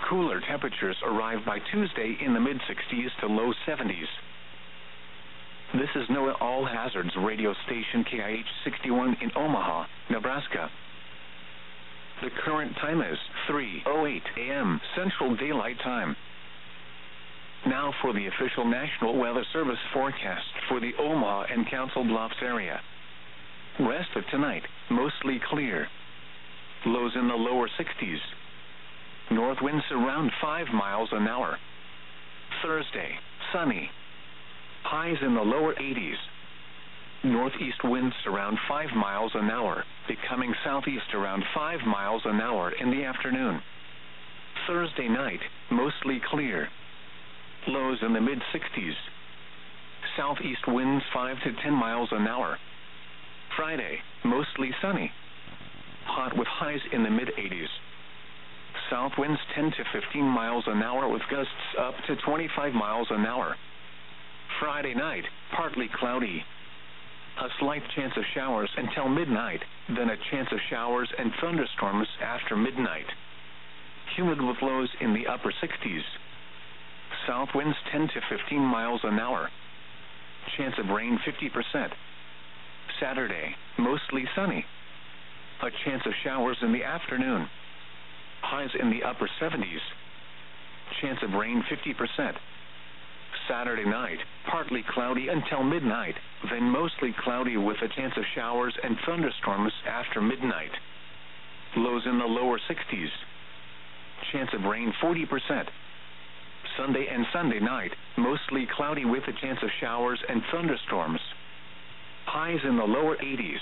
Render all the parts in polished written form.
Cooler temperatures arrive by Tuesday in the mid-60s to low 70s. This is NOAA All Hazards radio station KIH 61 in Omaha, Nebraska. The current time is 3:08 a.m. Central Daylight Time. Now for the official National Weather Service forecast for the Omaha and Council Bluffs area. Rest of tonight, mostly clear. Lows in the lower 60s. North winds around 5 miles an hour. Thursday, sunny. Highs in the lower 80s. Northeast winds around 5 miles an hour, becoming southeast around 5 miles an hour in the afternoon. Thursday night, mostly clear. Lows in the mid-60s. Southeast winds 5 to 10 miles an hour. Friday, mostly sunny. Hot with highs in the mid-80s. South winds 10 to 15 miles an hour with gusts up to 25 miles an hour. Friday night, partly cloudy. A slight chance of showers until midnight, then a chance of showers and thunderstorms after midnight. Humid with lows in the upper 60s. South winds 10 to 15 miles an hour. Chance of rain 50%. Saturday, mostly sunny. A chance of showers in the afternoon. Highs in the upper 70s. Chance of rain 50%. Saturday night, partly cloudy until midnight, then mostly cloudy with a chance of showers and thunderstorms after midnight. Lows in the lower 60s. Chance of rain 40%. Sunday and Sunday night, mostly cloudy with a chance of showers and thunderstorms. Highs in the lower 80s.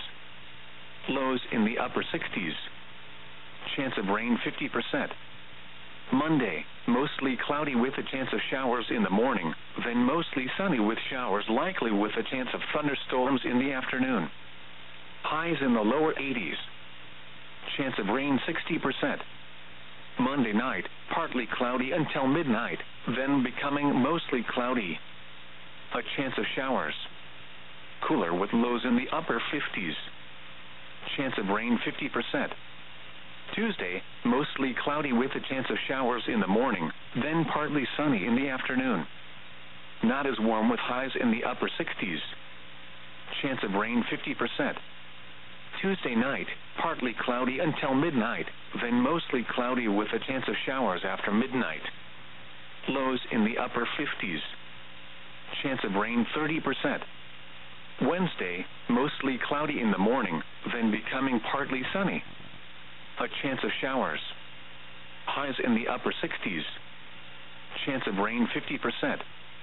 Lows in the upper 60s. Chance of rain 50%. Monday, mostly cloudy with a chance of showers in the morning, then mostly sunny with showers likely with a chance of thunderstorms in the afternoon. Highs in the lower 80s. Chance of rain 60%. Monday night, partly cloudy until midnight, then becoming mostly cloudy. A chance of showers. Cooler with lows in the upper 50s. Chance of rain 50%. Tuesday, mostly cloudy with a chance of showers in the morning, then partly sunny in the afternoon. Not as warm with highs in the upper 60s. Chance of rain 50%. Tuesday night, partly cloudy until midnight, then mostly cloudy with a chance of showers after midnight. Lows in the upper 50s. Chance of rain 30%. Wednesday, mostly cloudy in the morning, then becoming partly sunny. A chance of showers. Highs in the upper 60s. Chance of rain 50%.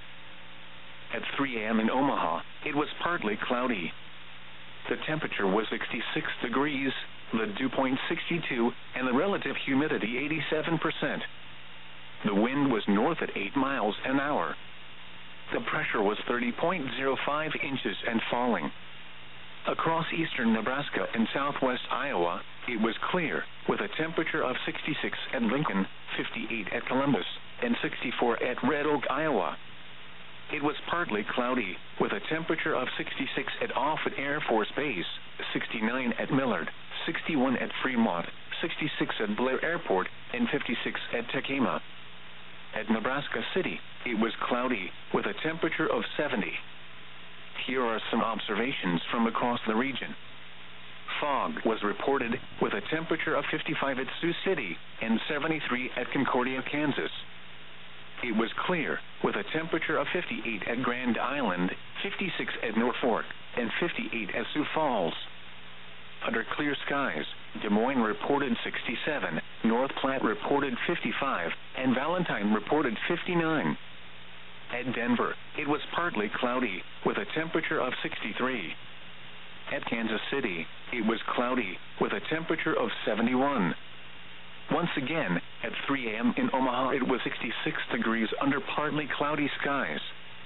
At 3 a.m. in Omaha, it was partly cloudy. The temperature was 66 degrees, the dew point 62, and the relative humidity 87%. The wind was north at 8 miles an hour. The pressure was 30.05 inches and falling. Across eastern Nebraska and southwest Iowa, it was clear, with a temperature of 66 at Lincoln, 58 at Columbus, and 64 at Red Oak, Iowa. It was partly cloudy, with a temperature of 66 at Offutt Air Force Base, 69 at Millard, 61 at Fremont, 66 at Blair Airport, and 56 at Tekema. At Nebraska City, it was cloudy, with a temperature of 70. Here are some observations from across the region. Fog was reported, with a temperature of 55 at Sioux City and 73 at Concordia, Kansas. It was clear, with a temperature of 58 at Grand Island, 56 at Norfolk, and 58 at Sioux Falls. Under clear skies, Des Moines reported 67, North Platte reported 55, and Valentine reported 59. At Denver, it was partly cloudy, with a temperature of 63. At Kansas City, it was cloudy, with a temperature of 71. Once again, at 3 a.m. in Omaha, it was 66 degrees under partly cloudy skies.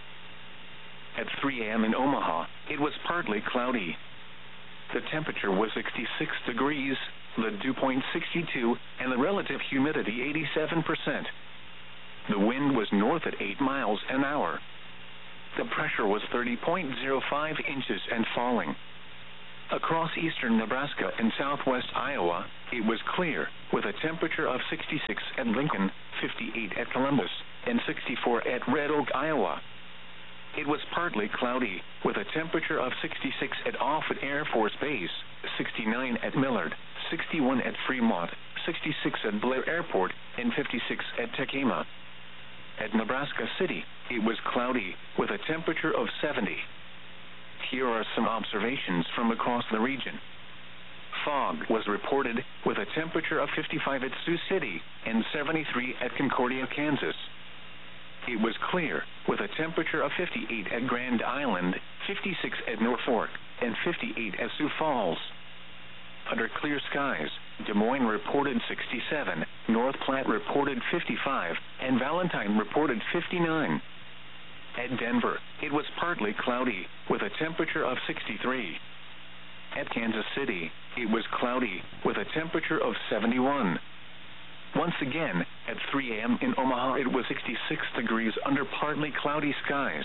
At 3 a.m. in Omaha, it was partly cloudy. The temperature was 66 degrees, the dew point 62, and the relative humidity 87%. The wind was north at 8 miles an hour. The pressure was 30.05 inches and falling. Across eastern Nebraska and southwest Iowa, it was clear, with a temperature of 66 at Lincoln, 58 at Columbus, and 64 at Red Oak, Iowa. It was partly cloudy, with a temperature of 66 at Offutt Air Force Base, 69 at Millard, 61 at Fremont, 66 at Blair Airport, and 56 at Tekema. At Nebraska City, it was cloudy, with a temperature of 70. Here are some observations from across the region. Fog was reported, with a temperature of 55 at Sioux City and 73 at Concordia, Kansas. It was clear, with a temperature of 58 at Grand Island, 56 at Norfolk, and 58 at Sioux Falls. Under clear skies, Des Moines reported 67, North Platte reported 55, and Valentine reported 59. At Denver, it was partly cloudy, with a temperature of 63. At Kansas City, it was cloudy, with a temperature of 71. Once again, at 3 a.m. in Omaha, it was 66 degrees under partly cloudy skies.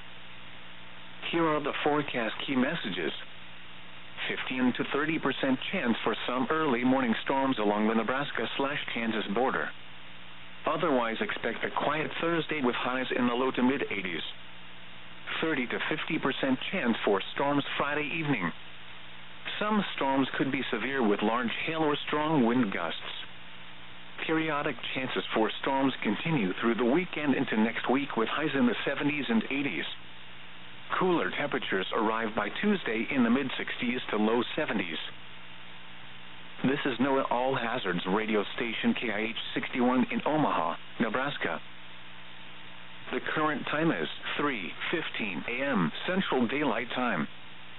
Here are the forecast key messages. 15 to 30% chance for some early morning storms along the Nebraska/Kansas border. Otherwise, expect a quiet Thursday with highs in the low to mid-80s. 30 to 50% chance for storms Friday evening. Some storms could be severe with large hail or strong wind gusts. Periodic chances for storms continue through the weekend into next week with highs in the 70s and 80s. Cooler temperatures arrive by Tuesday in the mid-60s to low 70s. This is NOAA All Hazards radio station KIH 61 in Omaha, Nebraska. The current time is 3:15 a.m. Central Daylight Time.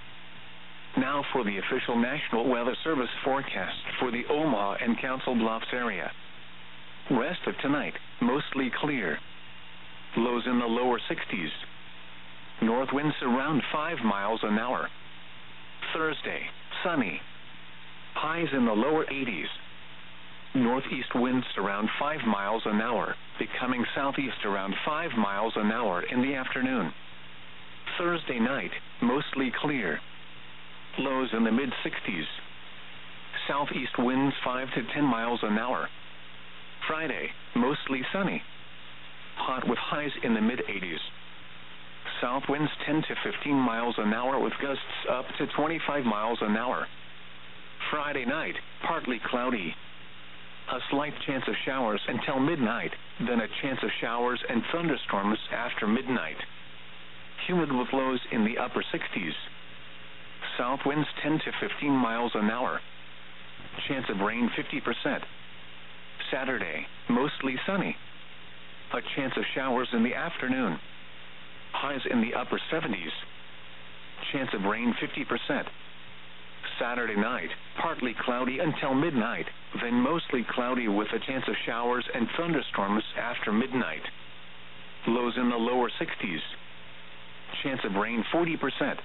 Now for the official National Weather Service forecast for the Omaha and Council Bluffs area. Rest of tonight, mostly clear. Lows in the lower 60s. North winds around 5 miles an hour. Thursday, sunny. Highs in the lower 80s. Northeast winds around 5 miles an hour, becoming southeast around 5 miles an hour in the afternoon. Thursday night, mostly clear. Lows in the mid-60s. Southeast winds 5 to 10 miles an hour. Friday, mostly sunny. Hot with highs in the mid-80s. South winds 10 to 15 miles an hour with gusts up to 25 miles an hour. Friday night, partly cloudy. A slight chance of showers until midnight, then a chance of showers and thunderstorms after midnight. Humid with lows in the upper 60s. South winds 10 to 15 miles an hour. Chance of rain 50%. Saturday, mostly sunny. A chance of showers in the afternoon. Highs in the upper 70s. Chance of rain 50%. Saturday night, partly cloudy until midnight, then mostly cloudy with a chance of showers and thunderstorms after midnight. Lows in the lower 60s. Chance of rain 40%.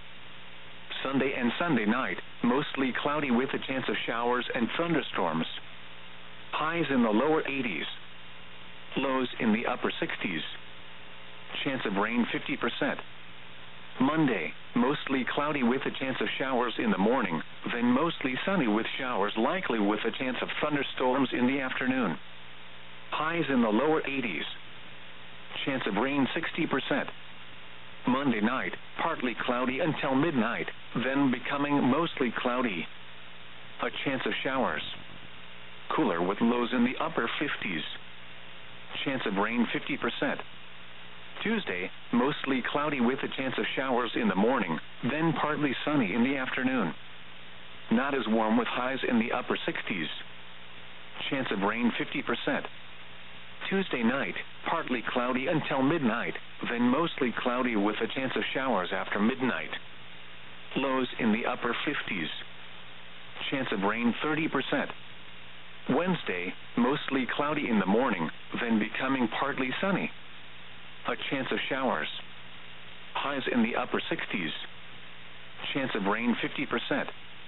Sunday and Sunday night, mostly cloudy with a chance of showers and thunderstorms. Highs in the lower 80s. Lows in the upper 60s. Chance of rain 50%. Monday, mostly cloudy with a chance of showers in the morning, then mostly sunny with showers likely with a chance of thunderstorms in the afternoon. Highs in the lower 80s. Chance of rain 60%. Monday night, partly cloudy until midnight, then becoming mostly cloudy. A chance of showers. Cooler with lows in the upper 50s. Chance of rain 50%. Tuesday, mostly cloudy with a chance of showers in the morning, then partly sunny in the afternoon. Not as warm with highs in the upper 60s. Chance of rain 50%. Tuesday night, partly cloudy until midnight, then mostly cloudy with a chance of showers after midnight. Lows in the upper 50s. Chance of rain 30%. Wednesday, mostly cloudy in the morning, then becoming partly sunny. A chance of showers. Highs in the upper 60s. Chance of rain 50%.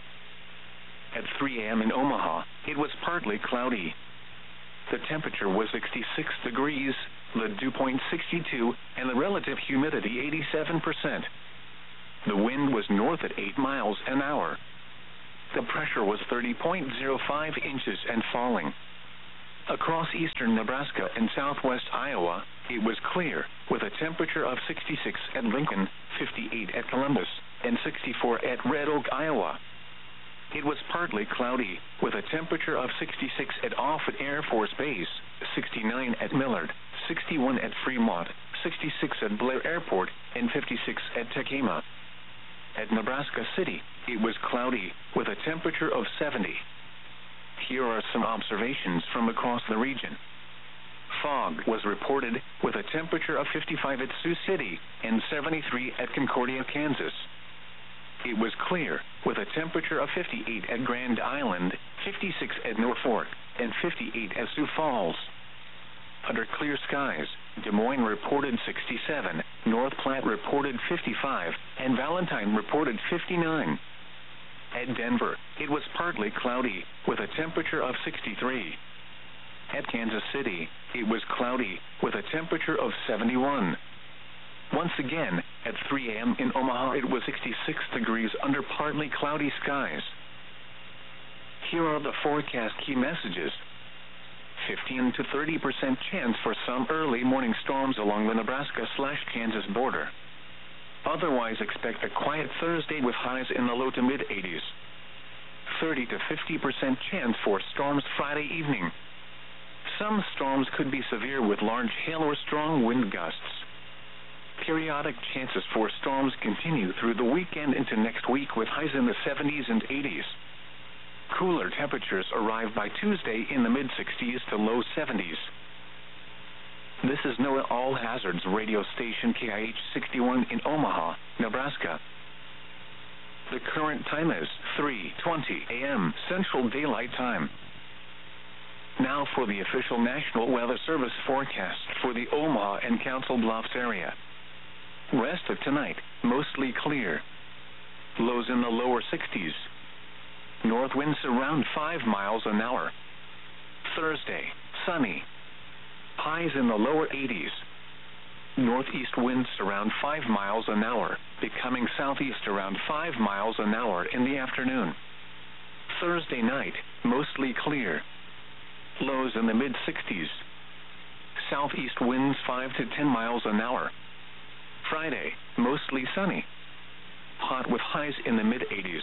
At 3 a.m. in Omaha, it was partly cloudy. The temperature was 66 degrees, the dew point 62, and the relative humidity 87%. The wind was north at 8 miles an hour. The pressure was 30.05 inches and falling. Across eastern Nebraska and southwest Iowa, it was clear, with a temperature of 66 at Lincoln, 58 at Columbus, and 64 at Red Oak, Iowa. It was partly cloudy, with a temperature of 66 at Offutt Air Force Base, 69 at Millard, 61 at Fremont, 66 at Blair Airport, and 56 at Tekema. At Nebraska City, it was cloudy, with a temperature of 70. Here are some observations from across the region. Fog was reported, with a temperature of 55 at Sioux City and 73 at Concordia, Kansas. It was clear, with a temperature of 58 at Grand Island, 56 at Norfolk, and 58 at Sioux Falls. Under clear skies, Des Moines reported 67, North Platte reported 55, and Valentine reported 59. At Denver, it was partly cloudy, with a temperature of 63. At Kansas City, it was cloudy, with a temperature of 71. Once again, at 3 a.m. in Omaha, it was 66 degrees under partly cloudy skies. Here are the forecast key messages. 15 to 30% chance for some early morning storms along the Nebraska/Kansas border. Otherwise, expect a quiet Thursday with highs in the low to mid-80s. 30 to 50% chance for storms Friday evening. Some storms could be severe with large hail or strong wind gusts. Periodic chances for storms continue through the weekend into next week with highs in the 70s and 80s. Cooler temperatures arrive by Tuesday in the mid-60s to low 70s. This is NOAA All Hazards radio station KIH 61 in Omaha, Nebraska. The current time is 3:20 a.m. Central Daylight Time. Now for the official National Weather Service forecast for the Omaha and Council Bluffs area. Rest of tonight, mostly clear. Lows in the lower 60s. North winds around 5 miles an hour. Thursday, sunny. Highs in the lower 80s. Northeast winds around 5 miles an hour, becoming southeast around 5 miles an hour in the afternoon. Thursday night, mostly clear. Lows in the mid-60s. Southeast winds 5 to 10 miles an hour. Friday, mostly sunny. Hot with highs in the mid-80s.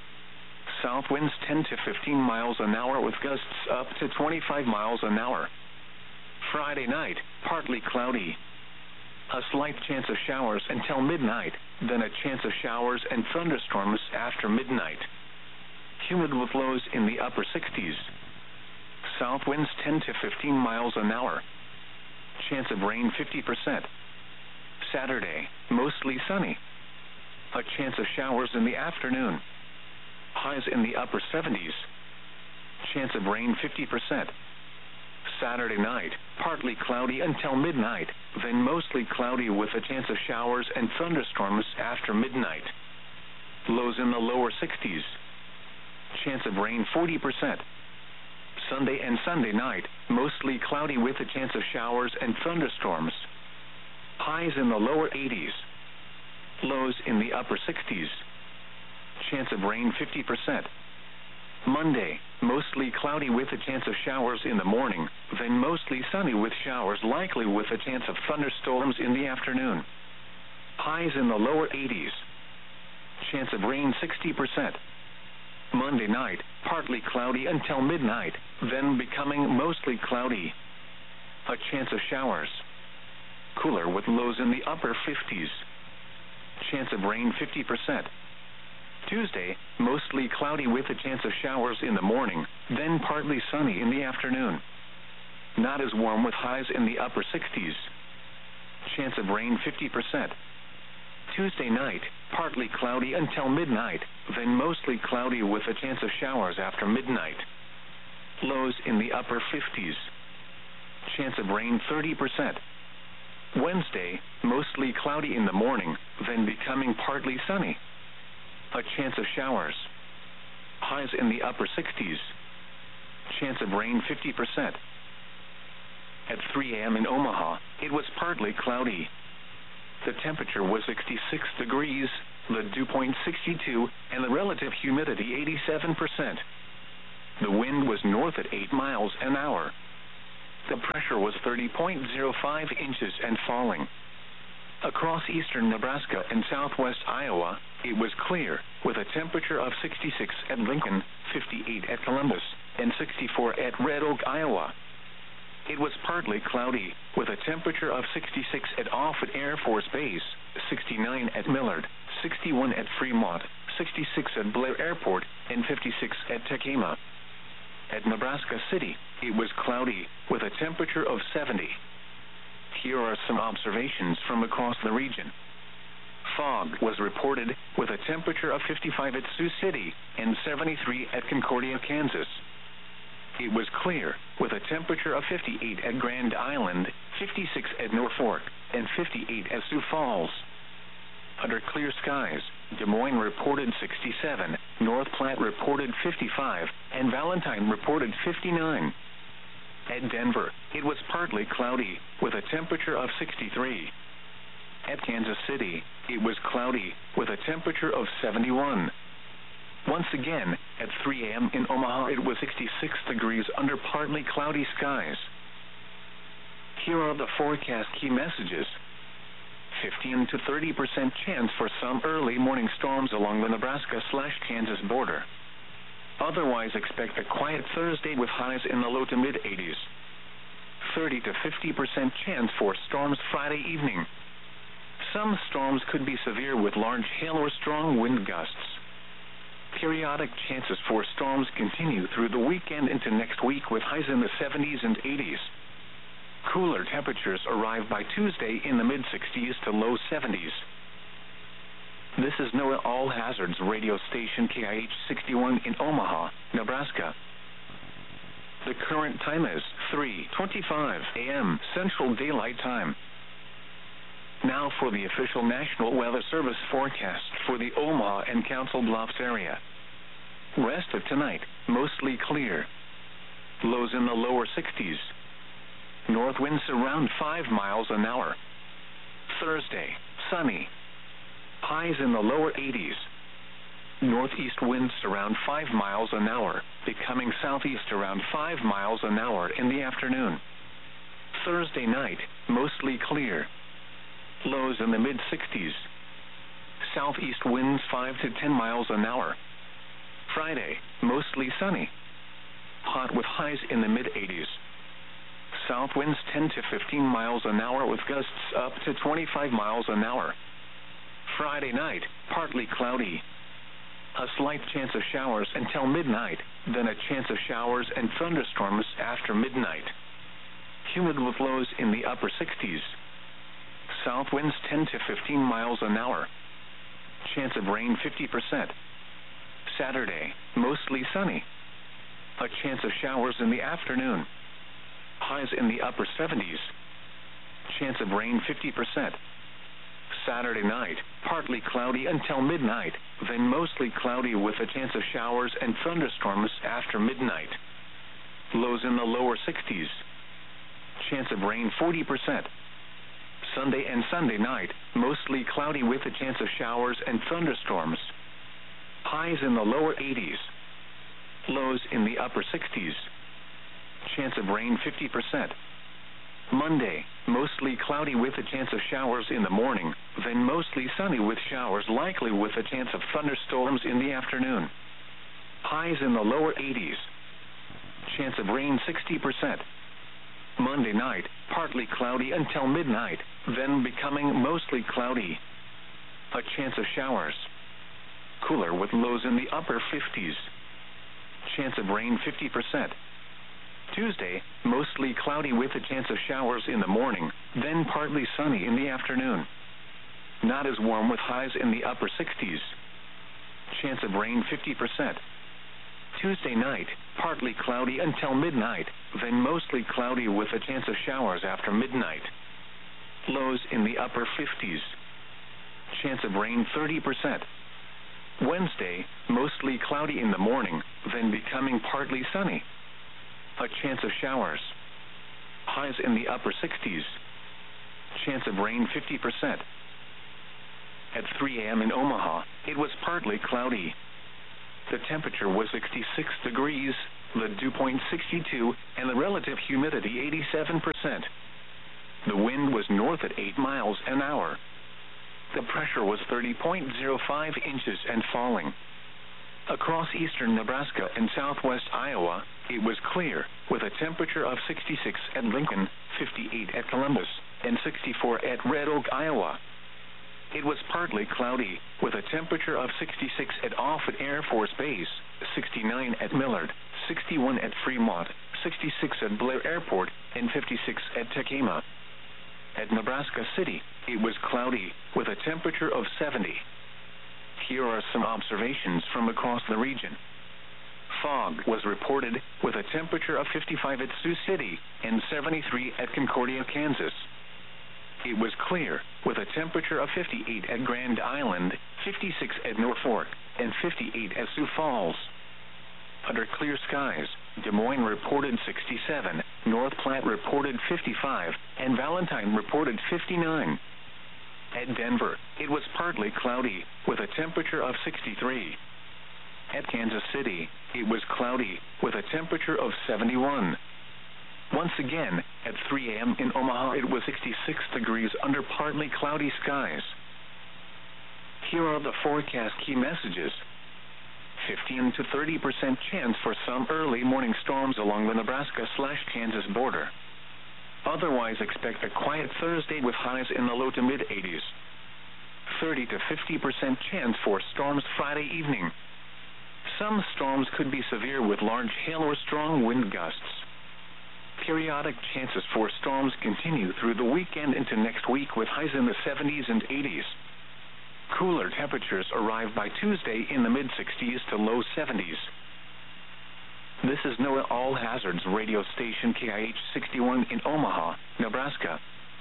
South winds 10 to 15 miles an hour with gusts up to 25 miles an hour. Friday night, partly cloudy. A slight chance of showers until midnight, then a chance of showers and thunderstorms after midnight. Humid with lows in the upper 60s. South winds 10 to 15 miles an hour. Chance of rain 50%. Saturday, mostly sunny. A chance of showers in the afternoon. Highs in the upper 70s. Chance of rain 50%. Saturday night, partly cloudy until midnight, then mostly cloudy with a chance of showers and thunderstorms after midnight. Lows in the lower 60s. Chance of rain 40%. Sunday and Sunday night, mostly cloudy with a chance of showers and thunderstorms. Highs in the lower 80s. Lows in the upper 60s. Chance of rain 50%. Monday, mostly cloudy with a chance of showers in the morning, then mostly sunny with showers likely with a chance of thunderstorms in the afternoon. Highs in the lower 80s. Chance of rain 60%. Monday night, partly cloudy until midnight, then becoming mostly cloudy. A chance of showers. Cooler with lows in the upper 50s. Chance of rain 50%. Tuesday, mostly cloudy with a chance of showers in the morning, then partly sunny in the afternoon. Not as warm with highs in the upper 60s. Chance of rain 50%. Tuesday night, partly cloudy until midnight, then mostly cloudy with a chance of showers after midnight. Lows in the upper 50s. Chance of rain 30%. Wednesday, mostly cloudy in the morning, then becoming partly sunny. A chance of showers. Highs in the upper 60s. Chance of rain 50%. At 3 a.m. in Omaha, it was partly cloudy. The temperature was 66 degrees the dew point 62, and the relative humidity 87%. The wind was north at 8 miles an hour. The pressure was 30.05 inches and falling. Across eastern Nebraska and southwest Iowa, it was clear, with a temperature of 66 at Lincoln, 58 at Columbus, and 64 at Red Oak, Iowa. It was partly cloudy, with a temperature of 66 at Offutt Air Force Base, 69 at Millard, 61 at Fremont, 66 at Blair Airport, and 56 at Tekema. At Nebraska City, it was cloudy, with a temperature of 70. Here are some observations from across the region. Fog was reported, with a temperature of 55 at Sioux City and 73 at Concordia, Kansas. It was clear, with a temperature of 58 at Grand Island, 56 at Norfolk, and 58 at Sioux Falls. Under clear skies, Des Moines reported 67, North Platte reported 55, and Valentine reported 59. At Denver, it was partly cloudy, with a temperature of 63. At Kansas City, it was cloudy, with a temperature of 71. Once again, at 3 a.m. in Omaha, it was 66 degrees under partly cloudy skies. Here are the forecast key messages. 15 to 30% chance for some early morning storms along the Nebraska/Kansas border. Otherwise, expect a quiet Thursday with highs in the low to mid-80s. 30 to 50% chance for storms Friday evening. Some storms could be severe with large hail or strong wind gusts. Periodic chances for storms continue through the weekend into next week with highs in the 70s and 80s. Cooler temperatures arrive by Tuesday in the mid-60s to low 70s. This is NOAA All Hazards radio station KIH 61 in Omaha, Nebraska. The current time is 3:25 a.m. Central Daylight Time. Now for the official National Weather Service forecast for the Omaha and Council Bluffs area. Rest of tonight, mostly clear. Lows in the lower 60s. North winds around 5 miles an hour. Thursday, sunny. Highs in the lower 80s. Northeast winds around 5 miles an hour, becoming southeast around 5 miles an hour in the afternoon. Thursday night, mostly clear. Lows in the mid-60s. Southeast winds 5 to 10 miles an hour. Friday, mostly sunny. Hot with highs in the mid-80s. South winds 10 to 15 miles an hour with gusts up to 25 miles an hour. Friday night, partly cloudy. A slight chance of showers until midnight, then a chance of showers and thunderstorms after midnight. Humid with lows in the upper 60s. South winds 10 to 15 miles an hour. Chance of rain 50%. Saturday, mostly sunny. A chance of showers in the afternoon. Highs in the upper 70s. Chance of rain 50%. Saturday night, partly cloudy until midnight, then mostly cloudy with a chance of showers and thunderstorms after midnight. Lows in the lower 60s. Chance of rain 40%. Sunday and Sunday night, mostly cloudy with a chance of showers and thunderstorms. Highs in the lower 80s. Lows in the upper 60s. Chance of rain 50%. Monday, mostly cloudy with a chance of showers in the morning, then mostly sunny with showers likely with a chance of thunderstorms in the afternoon. Highs in the lower 80s. Chance of rain 60%. Monday night, partly cloudy until midnight, then becoming mostly cloudy. A chance of showers. Cooler with lows in the upper 50s. Chance of rain 50%. Tuesday, mostly cloudy with a chance of showers in the morning, then partly sunny in the afternoon. Not as warm with highs in the upper 60s. Chance of rain 50%. Tuesday night, partly cloudy until midnight, then mostly cloudy with a chance of showers after midnight. Lows in the upper 50s. Chance of rain 30%. Wednesday, mostly cloudy in the morning, then becoming partly sunny. A chance of showers. Highs in the upper 60s. Chance of rain 50%. at 3 a.m. in Omaha, it was partly cloudy. The temperature was 66 degrees, the dew point 62, and the relative humidity 87%. The wind was north at 8 miles an hour. The pressure was 30.05 inches and falling. Across eastern Nebraska and southwest Iowa, it was clear, with a temperature of 66 at Lincoln, 58 at Columbus, and 64 at Red Oak, Iowa. It was partly cloudy, with a temperature of 66 at Offutt Air Force Base, 69 at Millard, 61 at Fremont, 66 at Blair Airport, and 56 at Tekema. At Nebraska City, it was cloudy, with a temperature of 70. Here are some observations from across the region. Fog was reported, with a temperature of 55 at Sioux City and 73 at Concordia, Kansas. It was clear, with a temperature of 58 at Grand Island, 56 at Norfolk, and 58 at Sioux Falls. Under clear skies, Des Moines reported 67, North Platte reported 55, and Valentine reported 59. At Denver, it was partly cloudy, with a temperature of 63. At Kansas City, it was cloudy, with a temperature of 71. Once again, at 3 a.m. in Omaha, it was 66 degrees under partly cloudy skies. Here are the forecast key messages. 15 to 30% chance for some early morning storms along the Nebraska/Kansas border. Otherwise, expect a quiet Thursday with highs in the low to mid-80s. 30 to 50% chance for storms Friday evening. Some storms could be severe with large hail or strong wind gusts. Periodic chances for storms continue through the weekend into next week with highs in the 70s and 80s. Cooler temperatures arrive by Tuesday in the mid-60s to low 70s. This is NOAA All Hazards radio station KIH 61 in Omaha, Nebraska.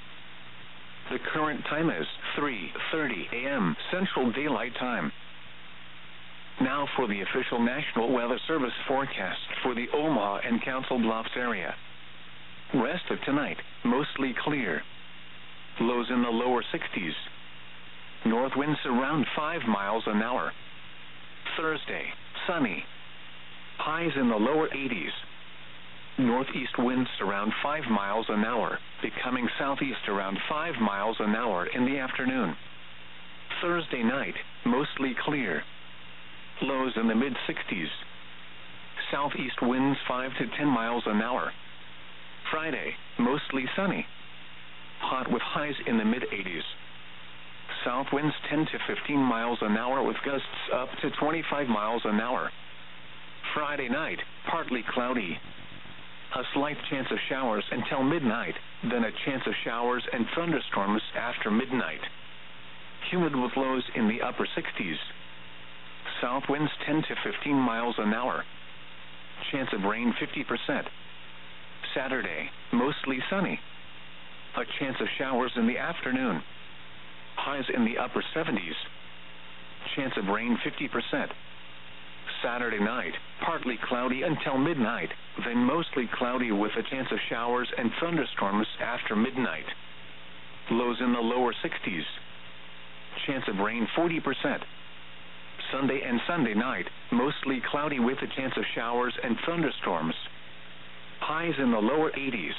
The current time is 3:30 a.m. Central Daylight Time. Now for the official National Weather Service forecast for the Omaha and Council Bluffs area. Rest of tonight, mostly clear. Lows in the lower 60s. North winds around 5 miles an hour. Thursday, sunny. Highs in the lower 80s. Northeast winds around 5 miles an hour, becoming southeast around 5 miles an hour in the afternoon. Thursday night, mostly clear. Lows in the mid-60s. Southeast winds 5 to 10 miles an hour. Friday, mostly sunny. Hot with highs in the mid-80s. South winds 10 to 15 miles an hour with gusts up to 25 miles an hour. Friday night, partly cloudy. A slight chance of showers until midnight, then a chance of showers and thunderstorms after midnight. Humid with lows in the upper 60s. South winds 10 to 15 miles an hour. Chance of rain 50%. Saturday, mostly sunny. A chance of showers in the afternoon. Highs in the upper 70s. Chance of rain 50%. Saturday night, partly cloudy until midnight, then mostly cloudy with a chance of showers and thunderstorms after midnight. Lows in the lower 60s. Chance of rain 40%. Sunday and Sunday night, mostly cloudy with a chance of showers and thunderstorms. Highs in the lower 80s.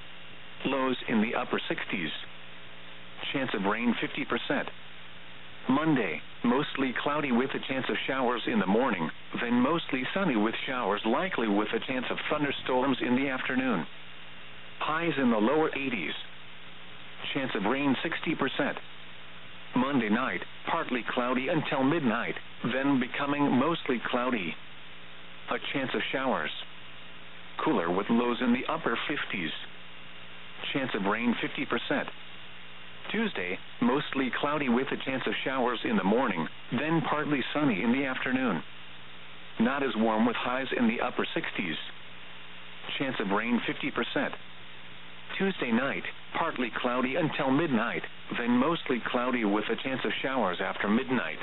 Lows in the upper 60s. Chance of rain 50%. Monday, mostly cloudy with a chance of showers in the morning, then mostly sunny with showers likely with a chance of thunderstorms in the afternoon. Highs in the lower 80s. Chance of rain 60%. Monday night, partly cloudy until midnight, then becoming mostly cloudy. A chance of showers. Cooler with lows in the upper 50s. Chance of rain 50%. Tuesday, mostly cloudy with a chance of showers in the morning, then partly sunny in the afternoon. Not as warm with highs in the upper 60s. Chance of rain 50%. Tuesday night, partly cloudy until midnight, then mostly cloudy with a chance of showers after midnight.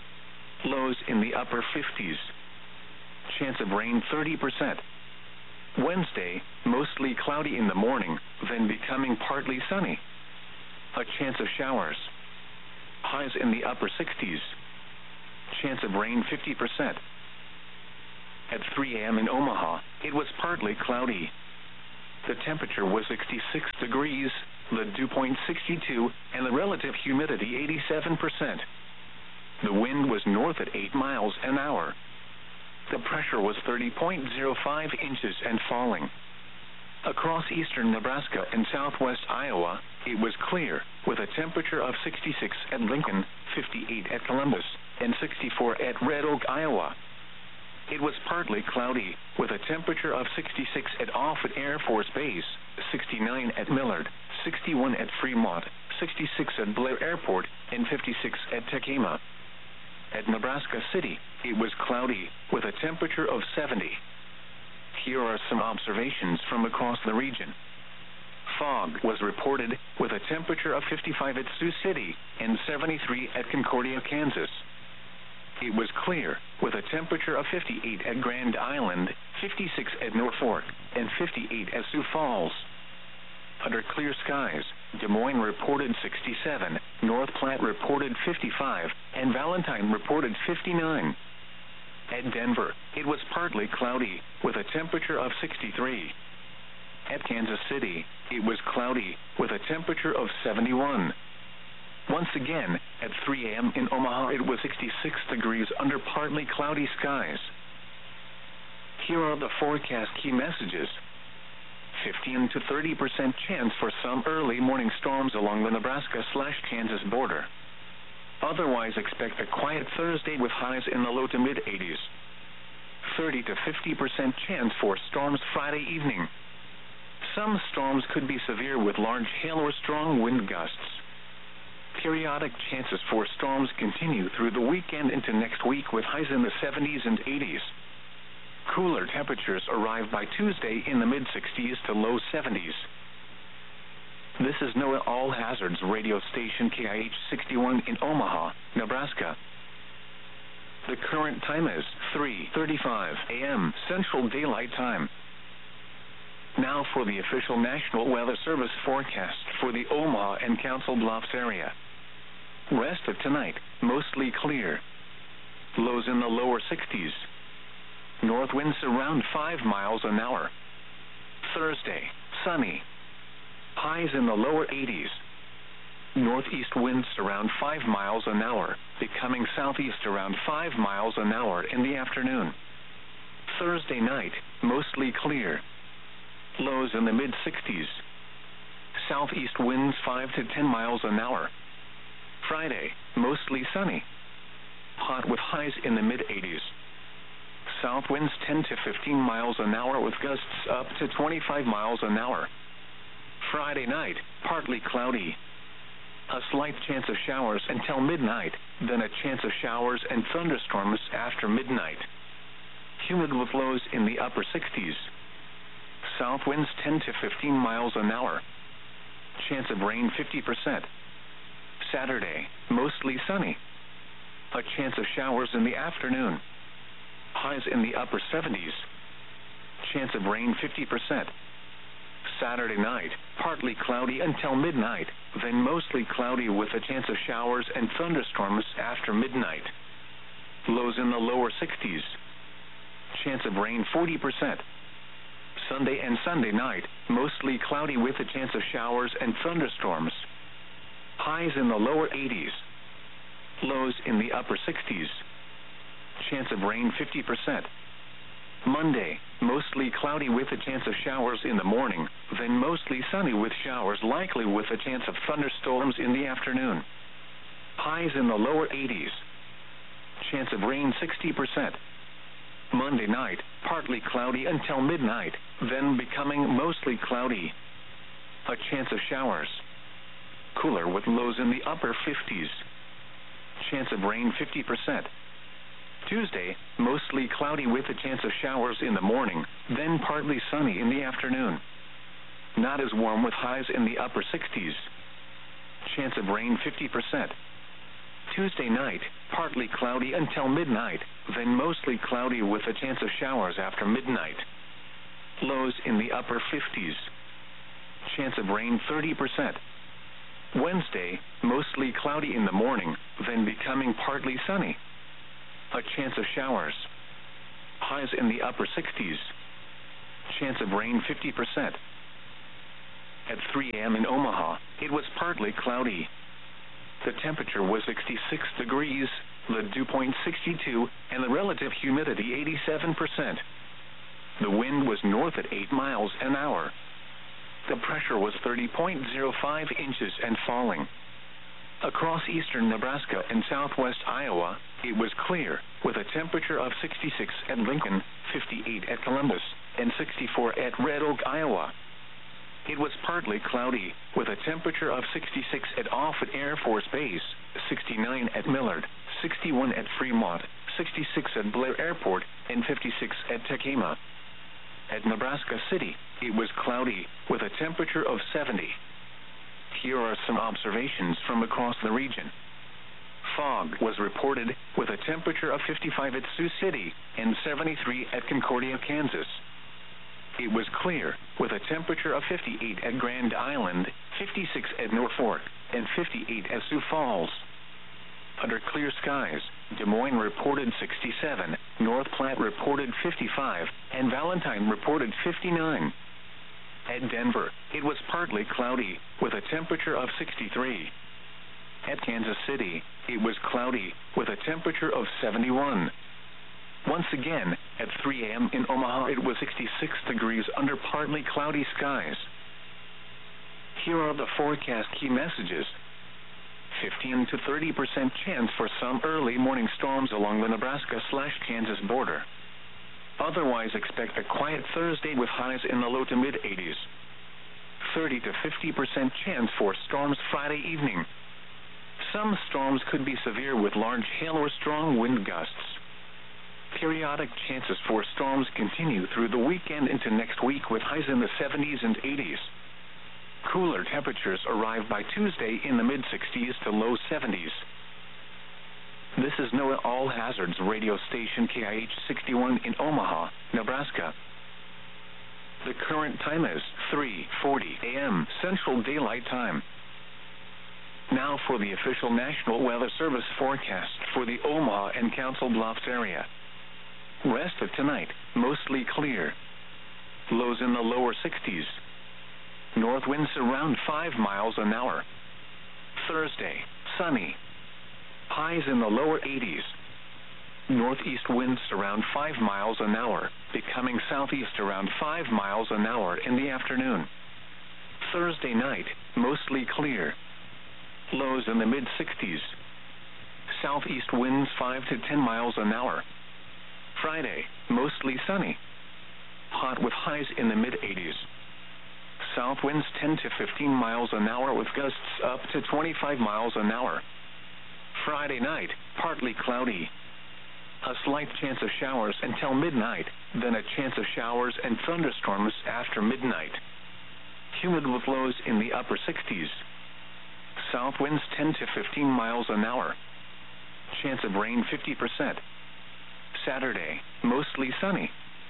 Lows in the upper 50s. Chance of rain 30%. Wednesday, mostly cloudy in the morning, then becoming partly sunny. A chance of showers. highs in the upper 60s. Chance of rain 50%. At 3 a.m. in Omaha, it was partly cloudy. The temperature was 66 degrees, the dew point 62, and the relative humidity 87%. The wind was north at 8 miles an hour. The pressure was 30.05 inches and falling. Across eastern Nebraska and southwest Iowa, it was clear, with a temperature of 66 at Lincoln, 58 at Columbus, and 64 at Red Oak, Iowa. It was partly cloudy, with a temperature of 66 at Offutt Air Force Base, 69 at Millard, 61 at Fremont, 66 at Blair Airport, and 56 at Tekema. At Nebraska City, it was cloudy, with a temperature of 70. Here are some observations from across the region. Fog was reported, with a temperature of 55 at Sioux City and 73 at Concordia, Kansas. It was clear, with a temperature of 58 at Grand Island, 56 at Norfolk, and 58 at Sioux Falls. Under clear skies, Des Moines reported 67, North Platte reported 55, and Valentine reported 59. At Denver, it was partly cloudy, with a temperature of 63. At Kansas City, it was cloudy, with a temperature of 71. Once again, at 3 a.m. in Omaha, it was 66 degrees under partly cloudy skies. Here are the forecast key messages. 15 to 30% chance for some early morning storms along the Nebraska/Kansas border. Otherwise, expect a quiet Thursday with highs in the low to mid-80s. 30 to 50% chance for storms Friday evening. Some storms could be severe with large hail or strong wind gusts. Periodic chances for storms continue through the weekend into next week with highs in the 70s and 80s. Cooler temperatures arrive by Tuesday in the mid-60s to low 70s. This is NOAA All Hazards radio station KIH 61 in Omaha, Nebraska. The current time is 3:35 a.m. Central Daylight Time. Now for the official National Weather Service forecast for the Omaha and Council Bluffs area. Rest of tonight, mostly clear. Lows in the lower 60s. North winds around 5 miles an hour. Thursday, sunny. Highs in the lower 80s. Northeast winds around 5 miles an hour, becoming southeast around 5 miles an hour in the afternoon. Thursday night, mostly clear. Lows in the mid-60s. Southeast winds 5 to 10 miles an hour. Friday, mostly sunny. Hot with highs in the mid-80s. South winds 10 to 15 miles an hour with gusts up to 25 miles an hour. Friday night, partly cloudy. A slight chance of showers until midnight, then a chance of showers and thunderstorms after midnight. Humid with lows in the upper 60s. South winds 10 to 15 miles an hour. Chance of rain 50%. Saturday, mostly sunny. A chance of showers in the afternoon. Highs in the upper 70s. Chance of rain 50%. Saturday night, partly cloudy until midnight, then mostly cloudy with a chance of showers and thunderstorms after midnight. Lows in the lower 60s. Chance of rain 40%. Sunday and Sunday night, mostly cloudy with a chance of showers and thunderstorms. Highs in the lower 80s. Lows in the upper 60s. Chance of rain 50%. Monday, mostly cloudy with a chance of showers in the morning, then mostly sunny with showers likely with a chance of thunderstorms in the afternoon. Highs in the lower 80s. Chance of rain 60%. Monday night, partly cloudy until midnight, then becoming mostly cloudy. A chance of showers. Cooler with lows in the upper 50s. Chance of rain 50%. Tuesday, mostly cloudy with a chance of showers in the morning, then partly sunny in the afternoon. Not as warm with highs in the upper 60s. Chance of rain 50%. Tuesday night, partly cloudy until midnight, then mostly cloudy with a chance of showers after midnight. Lows in the upper 50s. Chance of rain 30%. Wednesday, mostly cloudy in the morning, then becoming partly sunny. A chance of showers. Highs in the upper 60s. Chance of rain 50%. At 3 a.m. in Omaha, it was partly cloudy. The temperature was 66 degrees, the dew point 62, and the relative humidity 87%. The wind was north at 8 miles an hour. The pressure was 30.05 inches and falling. Across eastern Nebraska and southwest Iowa, it was clear, with a temperature of 66 at Lincoln, 58 at Columbus, and 64 at Red Oak, Iowa. It was partly cloudy, with a temperature of 66 at Offutt Air Force Base, 69 at Millard, 61 at Fremont, 66 at Blair Airport, and 56 at Tekema. At Nebraska City, it was cloudy, with a temperature of 70. Here are some observations from across the region. Fog was reported, with a temperature of 55 at Sioux City and 73 at Concordia, Kansas. It was clear, with a temperature of 58 at Grand Island, 56 at Norfolk, and 58 at Sioux Falls. Under clear skies, Des Moines reported 67, North Platte reported 55, and Valentine reported 59. At Denver, it was partly cloudy, with a temperature of 63. At Kansas City, it was cloudy, with a temperature of 71. Once again, at 3 a.m. in Omaha, it was 66 degrees under partly cloudy skies. Here are the forecast key messages. 15 to 30% chance for some early morning storms along the Nebraska/Kansas border. Otherwise, expect a quiet Thursday with highs in the low to mid-80s. 30 to 50% chance for storms Friday evening. Some storms could be severe with large hail or strong wind gusts. Periodic chances for storms continue through the weekend into next week with highs in the 70s and 80s. Cooler temperatures arrive by Tuesday in the mid-60s to low 70s. This is NOAA All Hazards radio station KIH 61 in Omaha, Nebraska. The current time is 3:40 a.m. Central Daylight Time. Now for the official National Weather Service forecast for the Omaha and Council Bluffs area. Rest of tonight, mostly clear. Lows in the lower 60s. North winds around 5 miles an hour. Thursday, sunny. Highs in the lower 80s. Northeast winds around 5 miles an hour, becoming southeast around 5 miles an hour in the afternoon. Thursday night, mostly clear. Lows in the mid-60s. Southeast winds 5 to 10 miles an hour. Friday, mostly sunny. Hot with highs in the mid-80s. South winds 10 to 15 miles an hour with gusts up to 25 miles an hour. Friday night, partly cloudy. A slight chance of showers until midnight, then a chance of showers and thunderstorms after midnight. Humid with lows in the upper 60s. South winds 10 to 15 miles an hour. Chance of rain 50%. Saturday, mostly sunny.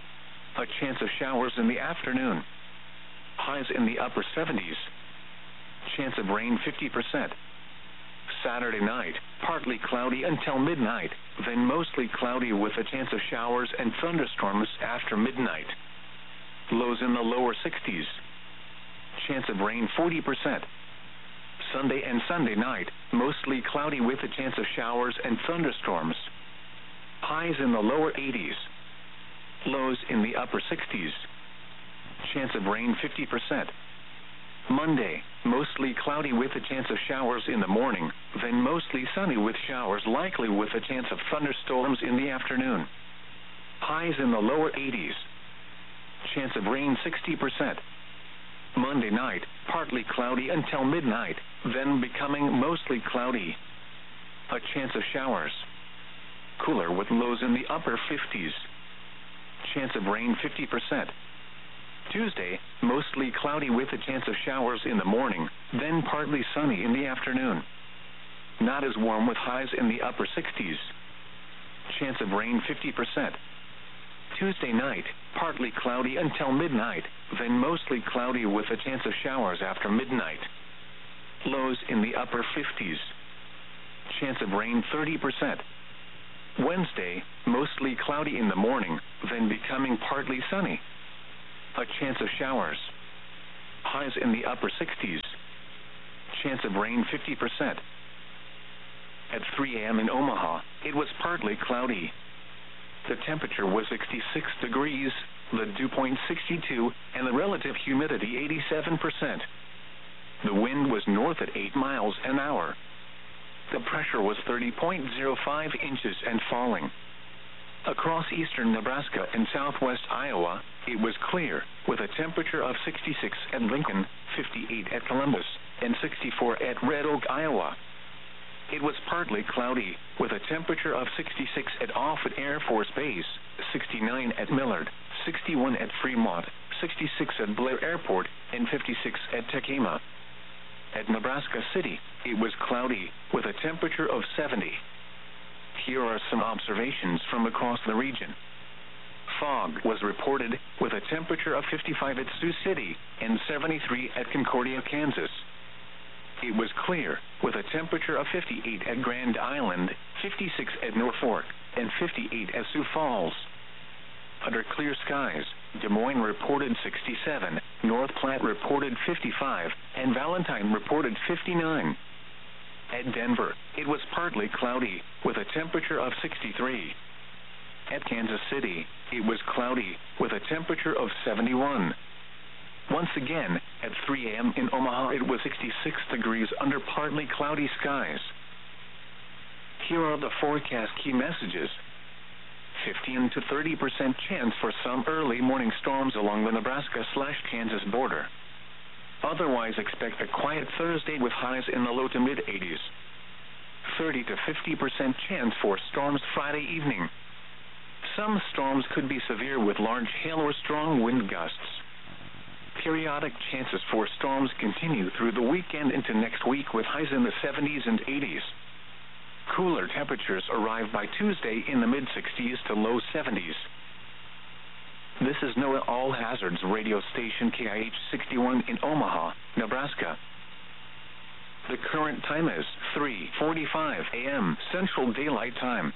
A chance of showers in the afternoon. Highs in the upper 70s. Chance of rain 50%. Saturday night, partly cloudy until midnight, then mostly cloudy with a chance of showers and thunderstorms after midnight. Lows in the lower 60s. Chance of rain 40%. Sunday and Sunday night, mostly cloudy with a chance of showers and thunderstorms. Highs in the lower 80s. Lows in the upper 60s. Chance of rain 50%. Monday, mostly cloudy with a chance of showers in the morning, then mostly sunny with showers likely with a chance of thunderstorms in the afternoon. Highs in the lower 80s. Chance of rain 60%. Monday night, partly cloudy until midnight, then becoming mostly cloudy. A chance of showers. Cooler with lows in the upper 50s. Chance of rain 50%. Tuesday, mostly cloudy with a chance of showers in the morning, then partly sunny in the afternoon. Not as warm with highs in the upper 60s. Chance of rain 50%. Tuesday night, partly cloudy until midnight, then mostly cloudy with a chance of showers after midnight. Lows in the upper 50s. Chance of rain 30%. Wednesday, mostly cloudy in the morning, then becoming partly sunny. A chance of showers. Highs in the upper 60s. Chance of rain 50%. At 3 a.m. in Omaha, it was partly cloudy. The temperature was 66 degrees, the dew point 62, and the relative humidity 87%. The wind was north at 8 miles an hour. The pressure was 30.05 inches and falling. Across eastern Nebraska and southwest Iowa, it was clear, with a temperature of 66 at Lincoln, 58 at Columbus, and 64 at Red Oak, Iowa. It was partly cloudy, with a temperature of 66 at Offutt Air Force Base, 69 at Millard, 61 at Fremont, 66 at Blair Airport, and 56 at Tekema. At Nebraska City, it was cloudy, with a temperature of 70. Here are some observations from across the region. Fog was reported, with a temperature of 55 at Sioux City and 73 at Concordia, Kansas. It was clear, with a temperature of 58 at Grand Island, 56 at Norfolk, and 58 at Sioux Falls. Under clear skies, Des Moines reported 67, North Platte reported 55, and Valentine reported 59. At Denver, it was partly cloudy, with a temperature of 63. At Kansas City, it was cloudy, with a temperature of 71. Once again, at 3 a.m. in Omaha, it was 66 degrees under partly cloudy skies. Here are the forecast key messages. 15 to 30% chance for some early morning storms along the Nebraska/Kansas border. Otherwise, expect a quiet Thursday with highs in the low to mid-80s. 30 to 50% chance for storms Friday evening. Some storms could be severe with large hail or strong wind gusts. Periodic chances for storms continue through the weekend into next week with highs in the 70s and 80s. Cooler temperatures arrive by Tuesday in the mid-60s to low 70s. This is NOAA All Hazards radio station KIH 61 in Omaha, Nebraska. The current time is 3:45 a.m. Central Daylight Time.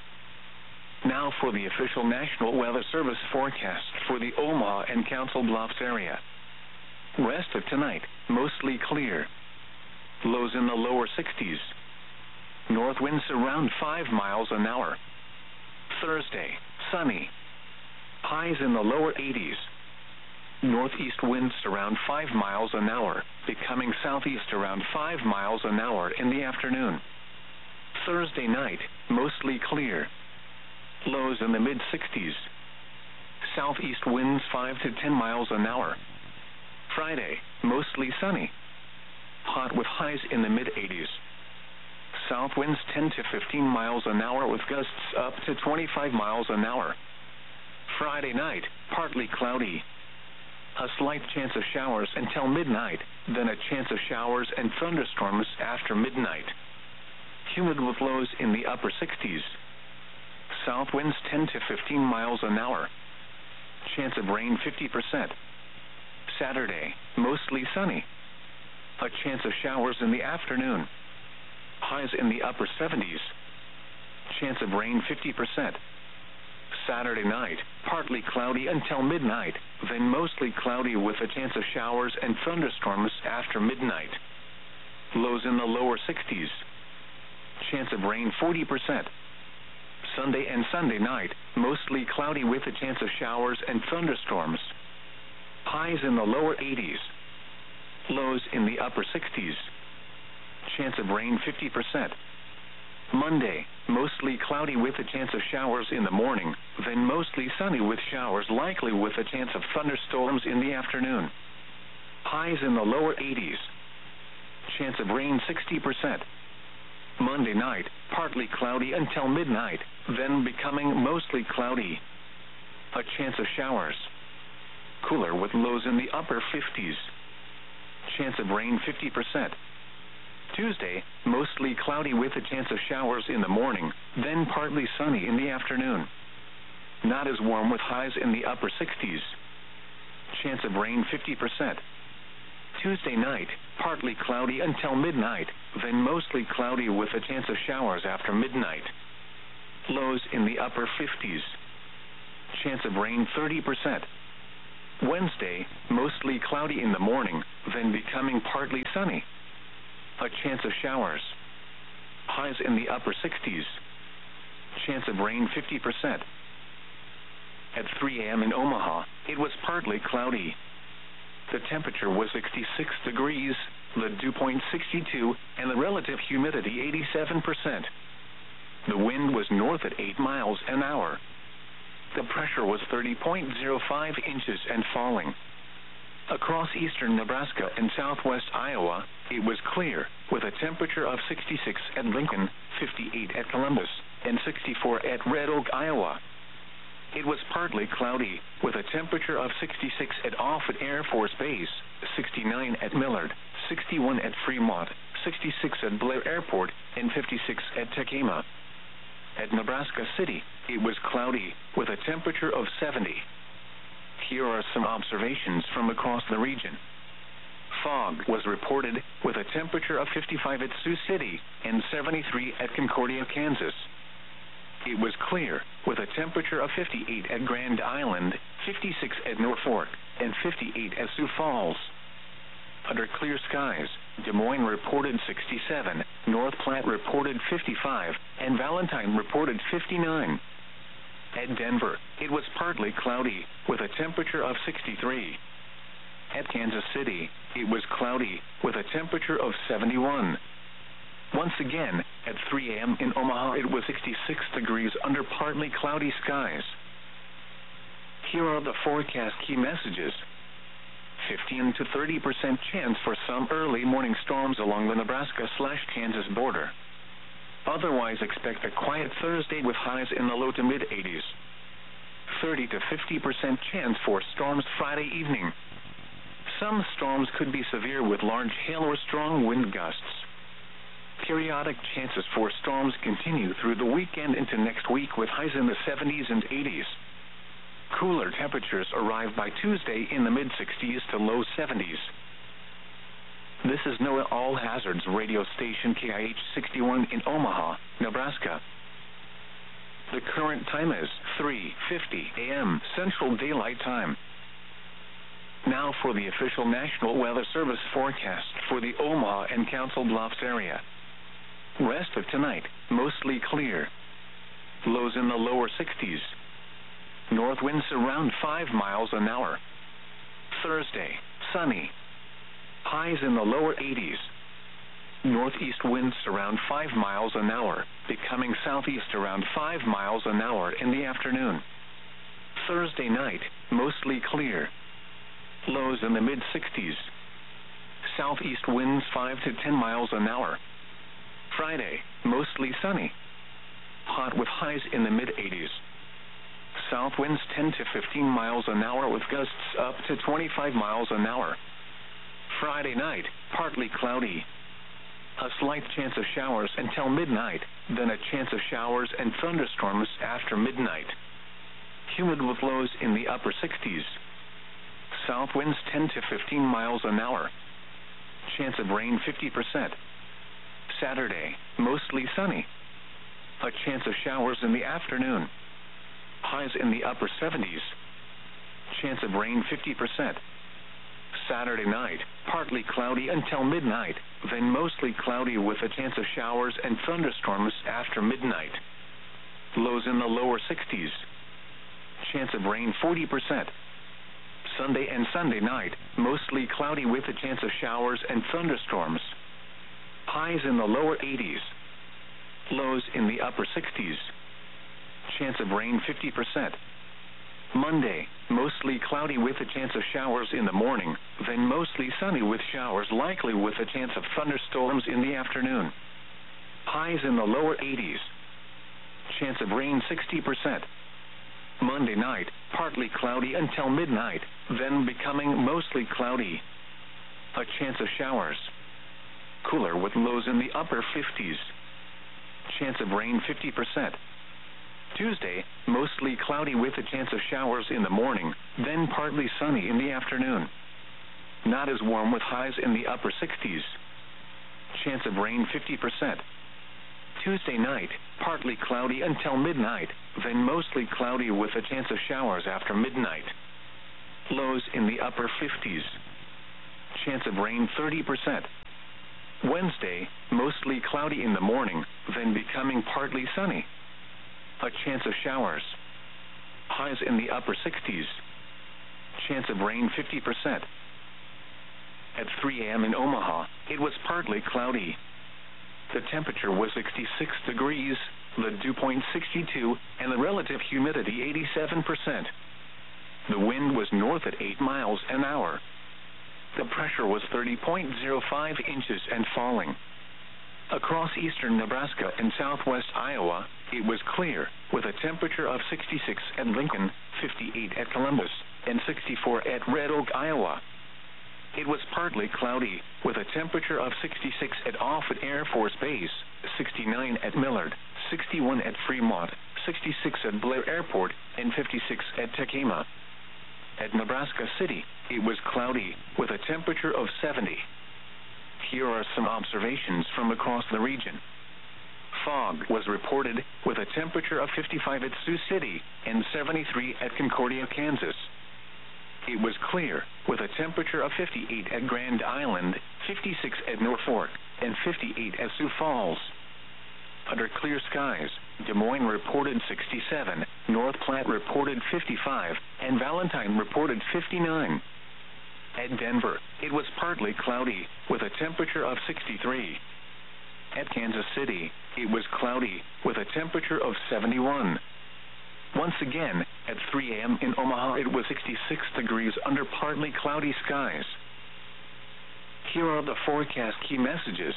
Now for the official National Weather Service forecast for the Omaha and Council Bluffs area. Rest of tonight, mostly clear. Lows in the lower 60s. North winds around 5 miles an hour. Thursday, sunny. Highs in the lower 80s. Northeast winds around 5 miles an hour, becoming southeast around 5 miles an hour in the afternoon. Thursday night, mostly clear. Lows in the mid-60s. Southeast winds 5 to 10 miles an hour. Friday, mostly sunny. Hot with highs in the mid-80s. South winds 10 to 15 miles an hour with gusts up to 25 miles an hour. Friday night, partly cloudy. A slight chance of showers until midnight, then a chance of showers and thunderstorms after midnight. Humid with lows in the upper 60s. South winds 10 to 15 miles an hour. Chance of rain 50%. Saturday, mostly sunny. A chance of showers in the afternoon. Highs in the upper 70s. Chance of rain 50%. Saturday night, partly cloudy until midnight, then mostly cloudy with a chance of showers and thunderstorms after midnight. Lows in the lower 60s. Chance of rain 40%. Sunday and Sunday night, mostly cloudy with a chance of showers and thunderstorms. Highs in the lower 80s. Lows in the upper 60s. Chance of rain 50%. Monday, mostly cloudy with a chance of showers in the morning, then mostly sunny with showers likely with a chance of thunderstorms in the afternoon. Highs in the lower 80s. Chance of rain 60%. Monday night, partly cloudy until midnight, then becoming mostly cloudy. A chance of showers. Cooler with lows in the upper 50s. Chance of rain 50%. Tuesday, mostly cloudy with a chance of showers in the morning, then partly sunny in the afternoon. Not as warm with highs in the upper 60s. Chance of rain 50%. Tuesday night, partly cloudy until midnight, then mostly cloudy with a chance of showers after midnight. Lows in the upper 50s. Chance of rain 30%. Wednesday, mostly cloudy in the morning, then becoming partly sunny. A chance of showers. Highs in the upper 60s. Chance of rain 50%. At 3 a.m. in Omaha, it was partly cloudy. The temperature was 66 degrees, the dew point 62, and the relative humidity 87%. The wind was north at 8 miles an hour. The pressure was 30.05 inches and falling. Across eastern Nebraska and southwest Iowa, it was clear, with a temperature of 66 at Lincoln, 58 at Columbus, and 64 at Red Oak, Iowa. It was partly cloudy, with a temperature of 66 at Offutt Air Force Base, 69 at Millard, 61 at Fremont, 66 at Blair Airport, and 56 at Tekema. At Nebraska City, it was cloudy, with a temperature of 70. Here are some observations from across the region. Fog was reported, with a temperature of 55 at Sioux City and 73 at Concordia, Kansas. It was clear, with a temperature of 58 at Grand Island, 56 at Norfolk, and 58 at Sioux Falls. Under clear skies, Des Moines reported 67, North Platte reported 55, and Valentine reported 59. At Denver, it was partly cloudy, with a temperature of 63. At Kansas City, it was cloudy, with a temperature of 71. Once again, at 3 a.m. in Omaha, it was 66 degrees under partly cloudy skies. Here are the forecast key messages. 15 to 30% chance for some early morning storms along the Nebraska/Kansas border. Otherwise, expect a quiet Thursday with highs in the low to mid-80s. 30 to 50% chance for storms Friday evening. Some storms could be severe with large hail or strong wind gusts. Periodic chances for storms continue through the weekend into next week with highs in the 70s and 80s. Cooler temperatures arrive by Tuesday in the mid-60s to low 70s. This is NOAA All Hazards radio station KIH 61 in Omaha, Nebraska. The current time is 3:50 a.m. Central Daylight Time. Now for the official National Weather Service forecast for the Omaha and Council Bluffs area. Rest of tonight, mostly clear. Lows in the lower 60s. North winds around 5 miles an hour. Thursday, sunny. Highs in the lower 80s. Northeast winds around 5 miles an hour, becoming southeast around 5 miles an hour in the afternoon. Thursday night, mostly clear. Lows in the mid-60s. Southeast winds 5 to 10 miles an hour. Friday, mostly sunny. Hot with highs in the mid-80s. South winds 10 to 15 miles an hour with gusts up to 25 miles an hour. Friday night, partly cloudy. A slight chance of showers until midnight, then a chance of showers and thunderstorms after midnight. Humid with lows in the upper 60s. South winds 10 to 15 miles an hour. Chance of rain 50%. Saturday, mostly sunny. A chance of showers in the afternoon. Highs in the upper 70s. Chance of rain 50%. Saturday night, partly cloudy until midnight, then mostly cloudy with a chance of showers and thunderstorms after midnight. Lows in the lower 60s. Chance of rain 40%. Sunday and Sunday night, mostly cloudy with a chance of showers and thunderstorms. Highs in the lower 80s. Lows in the upper 60s. Chance of rain 50%. Monday, mostly cloudy with a chance of showers in the morning, then mostly sunny with showers likely with a chance of thunderstorms in the afternoon. Highs in the lower 80s. Chance of rain 60%. Monday night, partly cloudy until midnight, then becoming mostly cloudy. A chance of showers. Cooler with lows in the upper 50s. Chance of rain 50%. Tuesday, mostly cloudy with a chance of showers in the morning, then partly sunny in the afternoon. not as warm with highs in the upper 60s. Chance of rain 50%. Tuesday night, partly cloudy until midnight, then mostly cloudy with a chance of showers after midnight. Lows in the upper 50s. Chance of rain 30%. Wednesday, mostly cloudy in the morning, then becoming partly sunny. A chance of showers. Highs in the upper 60s. Chance of rain 50%. At 3 a.m. in Omaha, it was partly cloudy. The temperature was 66 degrees, the dew point 62, and the relative humidity 87%. The wind was north at 8 miles an hour. The pressure was 30.05 inches and falling. Across eastern Nebraska and southwest Iowa, it was clear, with a temperature of 66 at Lincoln, 58 at Columbus, and 64 at Red Oak, Iowa. It was partly cloudy, with a temperature of 66 at Offutt Air Force Base, 69 at Millard, 61 at Fremont, 66 at Blair Airport, and 56 at Tekema. At Nebraska City, it was cloudy, with a temperature of 70. Here are some observations from across the region. Fog was reported, with a temperature of 55 at Sioux City and 73 at Concordia, Kansas. It was clear, with a temperature of 58 at Grand Island, 56 at Norfolk, and 58 at Sioux Falls. Under clear skies, Des Moines reported 67, North Platte reported 55, and Valentine reported 59. At Denver, it was partly cloudy, with a temperature of 63. At Kansas City, it was cloudy, with a temperature of 71. Once again, at 3 a.m. in Omaha, it was 66 degrees under partly cloudy skies. Here are the forecast key messages.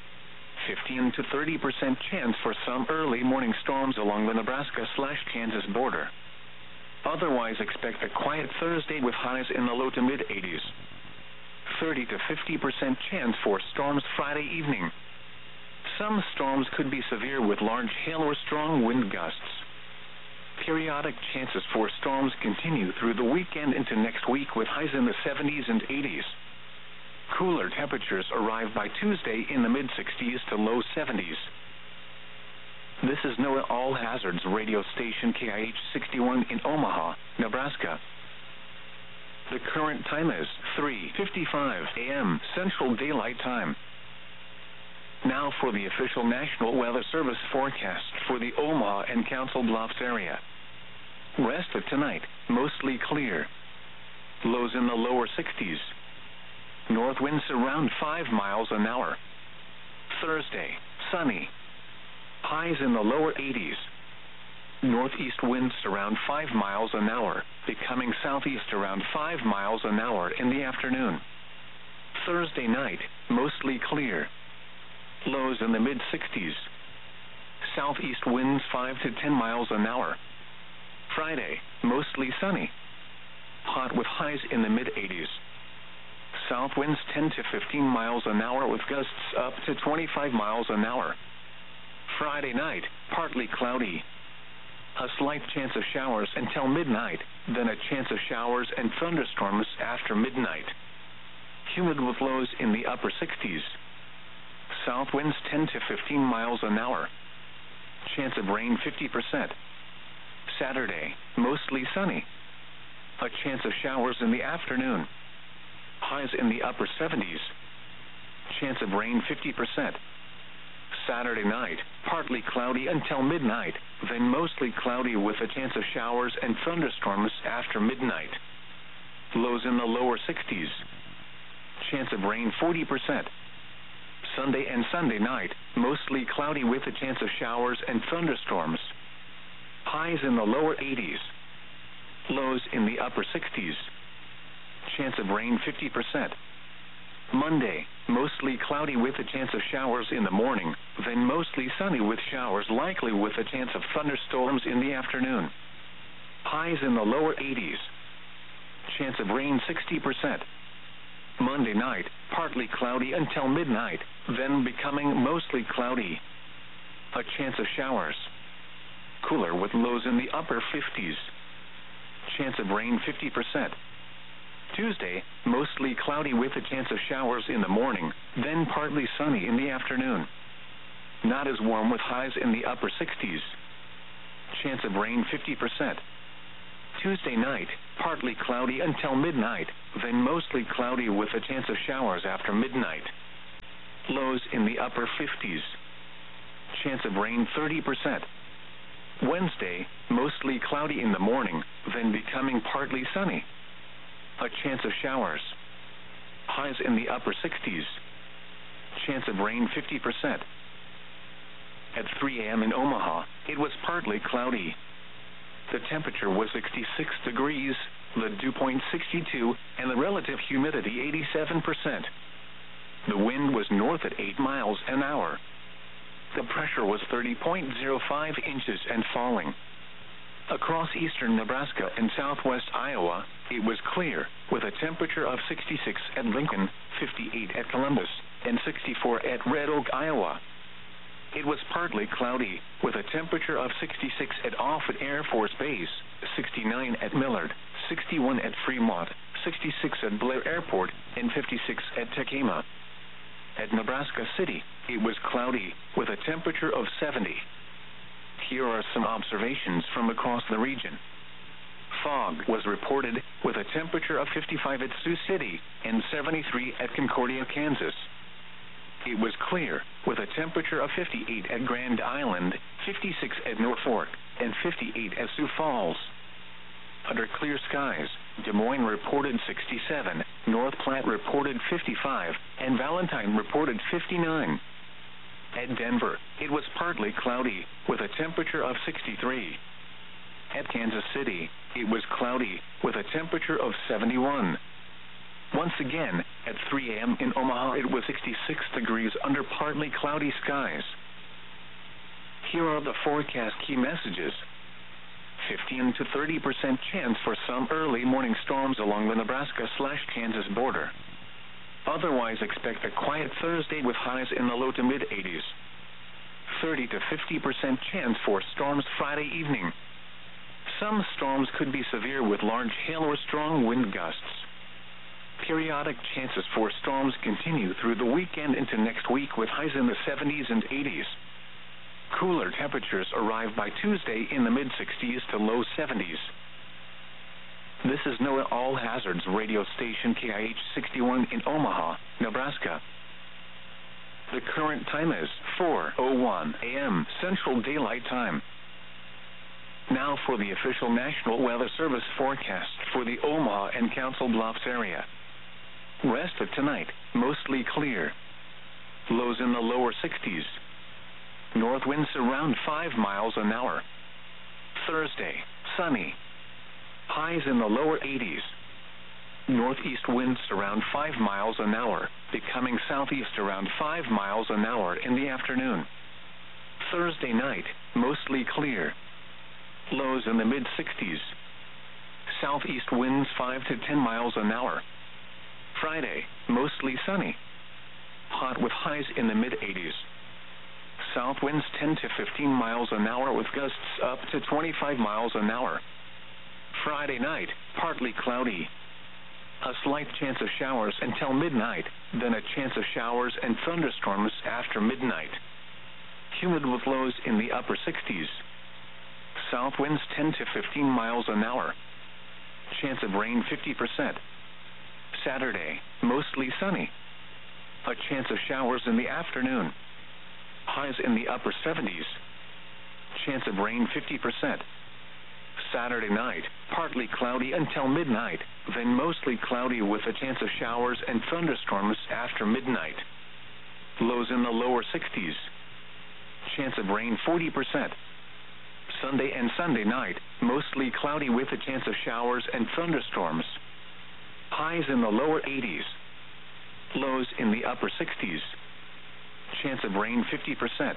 15 to 30% chance for some early morning storms along the Nebraska/Kansas border. Otherwise, expect a quiet Thursday with highs in the low to mid-80s. 30 to 50% chance for storms Friday evening. Some storms could be severe with large hail or strong wind gusts. Periodic chances for storms continue through the weekend into next week with highs in the 70s and 80s. Cooler temperatures arrive by Tuesday in the mid-60s to low 70s. This is NOAA All Hazards radio station KIH 61 in Omaha, Nebraska. The current time is 3:55 a.m. Central Daylight Time. Now for the official National Weather Service forecast for the Omaha and Council Bluffs area. Rest of tonight, mostly clear. Lows in the lower 60s. North winds around 5 miles an hour. Thursday, sunny. Highs in the lower 80s. Northeast winds around 5 miles an hour, becoming southeast around 5 miles an hour in the afternoon. Thursday night, mostly clear. Lows in the mid-60s. Southeast winds 5 to 10 miles an hour. Friday, mostly sunny. Hot with highs in the mid-80s. South winds 10 to 15 miles an hour with gusts up to 25 miles an hour. Friday night, partly cloudy. A slight chance of showers until midnight, then a chance of showers and thunderstorms after midnight. Humid with lows in the upper 60s. South winds 10 to 15 miles an hour. Chance of rain 50%. Saturday, mostly sunny. A chance of showers in the afternoon. Highs in the upper 70s. Chance of rain 50%. Saturday night, partly cloudy until midnight, then mostly cloudy with a chance of showers and thunderstorms after midnight. Lows in the lower 60s. Chance of rain 40%. Sunday and Sunday night, mostly cloudy with a chance of showers and thunderstorms. Highs in the lower 80s. Lows in the upper 60s. Chance of rain 50%. Monday, mostly cloudy with a chance of showers in the morning, then mostly sunny with showers likely with a chance of thunderstorms in the afternoon. Highs in the lower 80s. Chance of rain 60%. Monday night, partly cloudy until midnight, then becoming mostly cloudy. A chance of showers. Cooler with lows in the upper 50s. Chance of rain 50%. Tuesday, mostly cloudy with a chance of showers in the morning, then partly sunny in the afternoon. Not as warm with highs in the upper 60s. Chance of rain 50%. Tuesday night, partly cloudy until midnight, then mostly cloudy with a chance of showers after midnight. Lows in the upper 50s. Chance of rain 30%. Wednesday, mostly cloudy in the morning, then becoming partly sunny. A chance of showers. Highs in the upper 60s. Chance of rain 50%. At 3 a.m. in Omaha, it was partly cloudy. The temperature was 66 degrees, the dew point 62, and the relative humidity 87%. The wind was north at 8 miles an hour. The pressure was 30.05 inches and falling. Across eastern Nebraska and southwest Iowa, it was clear, with a temperature of 66 at Lincoln, 58 at Columbus, and 64 at Red Oak, Iowa. It was partly cloudy, with a temperature of 66 at Offutt Air Force Base, 69 at Millard, 61 at Fremont, 66 at Blair Airport, and 56 at Tekema. At Nebraska City, it was cloudy, with a temperature of 70. Here are some observations from across the region. Fog was reported, with a temperature of 55 at Sioux City and 73 at Concordia, Kansas. It was clear, with a temperature of 58 at Grand Island, 56 at Norfolk, and 58 at Sioux Falls. Under clear skies, Des Moines reported 67, North Platte reported 55, and Valentine reported 59. At Denver, it was partly cloudy, with a temperature of 63. At Kansas City, it was cloudy, with a temperature of 71. Once again, at 3 a.m. in Omaha, it was 66 degrees under partly cloudy skies. Here are the forecast key messages. 15 to 30% chance for some early morning storms along the Nebraska/Kansas border. Otherwise, expect a quiet Thursday with highs in the low to mid-80s. 30 to 50% chance for storms Friday evening. Some storms could be severe with large hail or strong wind gusts. Periodic chances for storms continue through the weekend into next week with highs in the 70s and 80s. Cooler temperatures arrive by Tuesday in the mid-60s to low 70s. This is NOAA All Hazards radio station KIH 61 in Omaha, Nebraska. The current time is 4:01 a.m. Central Daylight Time. Now for the official National Weather Service forecast for the Omaha and Council Bluffs area. Rest of tonight, mostly clear. Lows in the lower 60s. North winds around 5 miles an hour. Thursday, sunny. Highs in the lower 80s. Northeast winds around 5 miles an hour, becoming southeast around 5 miles an hour in the afternoon. Thursday night, mostly clear. Lows in the mid-60s. Southeast winds 5 to 10 miles an hour. Friday, mostly sunny. Hot with highs in the mid-80s. South winds 10 to 15 miles an hour with gusts up to 25 miles an hour. Friday night, partly cloudy. A slight chance of showers until midnight, then a chance of showers and thunderstorms after midnight. Humid with lows in the upper 60s. South winds 10 to 15 miles an hour. Chance of rain 50%. Saturday, mostly sunny. A chance of showers in the afternoon. Highs in the upper 70s. Chance of rain 50%. Saturday night, partly cloudy until midnight, then mostly cloudy with a chance of showers and thunderstorms after midnight. Lows in the lower 60s. Chance of rain 40%. Sunday and Sunday night, mostly cloudy with a chance of showers and thunderstorms. Highs in the lower 80s. Lows in the upper 60s. Chance of rain 50%.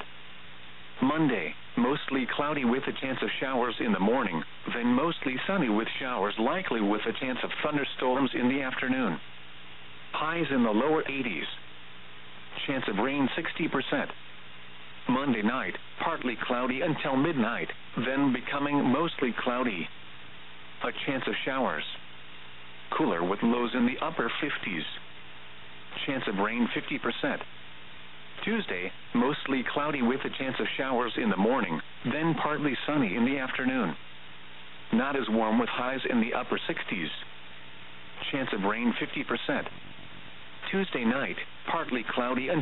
Monday, mostly cloudy with a chance of showers in the morning, then mostly sunny with showers likely with a chance of thunderstorms in the afternoon. Highs in the lower 80s. Chance of rain 60%. Monday night, partly cloudy until midnight, then becoming mostly cloudy. A chance of showers. cooler with lows in the upper 50s. Chance of rain 50%. Tuesday, mostly cloudy with a chance of showers in the morning, then partly sunny in the afternoon. Not as warm with highs in the upper 60s. Chance of rain 50%. Tuesday night, partly cloudy and